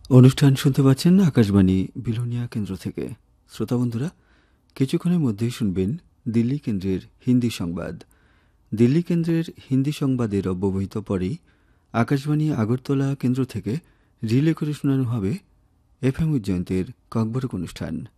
অনুষ্ঠান শুনতে পাচ্ছেন আকাশবাণী বিলোনিয়া কেন্দ্র থেকে। শ্রোতা বন্ধুরা, কিছুক্ষণের মধ্যেই শুনবেন দিল্লি কেন্দ্রের হিন্দি সংবাদ। দিল্লি কেন্দ্রের হিন্দি সংবাদের অব্যবহিত পরেই আকাশবাণী আগরতলা কেন্দ্র থেকে রিলে করে শোনানো হবে এফএম উজ্জয়ন্তের ককবরক অনুষ্ঠান।